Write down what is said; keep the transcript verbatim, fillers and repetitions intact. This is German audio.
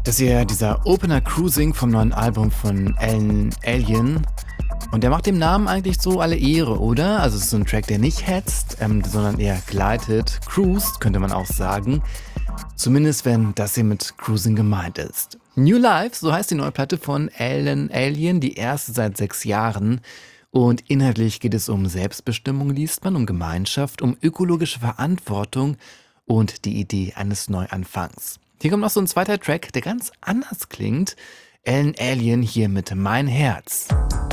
Das ist ja dieser Opener Cruising vom neuen Album von Ellen Allien. Und der macht dem Namen eigentlich so alle Ehre, oder? Also es ist so ein Track, der nicht hetzt, ähm, sondern eher gleitet, cruised, könnte man auch sagen. Zumindest wenn das hier mit Cruising gemeint ist. New Life, so heißt die neue Platte von Ellen Allien, die erste seit sechs Jahren. Und inhaltlich geht es um Selbstbestimmung, liest man, um Gemeinschaft, um ökologische Verantwortung und die Idee eines Neuanfangs. Hier kommt noch so ein zweiter Track, der ganz anders klingt. Ellen Allien hier mit Mein Herz.